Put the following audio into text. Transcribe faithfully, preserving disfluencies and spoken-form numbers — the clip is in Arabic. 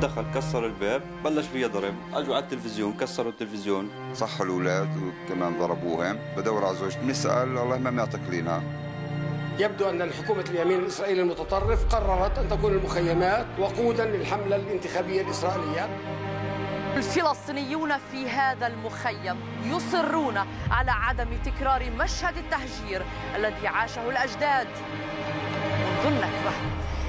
دخل كسر الباب، بلش فيها ضرب، اجوا على التلفزيون كسروا التلفزيون، صحوا الاولاد وكمان ضربوهم. بدور على زوجتي، بنسال والله ما معتقلينها. يبدو أن الحكومة اليمين الإسرائيلي المتطرف قررت أن تكون المخيمات وقودا للحملة الانتخابية الإسرائيلية. الفلسطينيون في هذا المخيم يصرون على عدم تكرار مشهد التهجير الذي عاشه الأجداد منذ النكبة.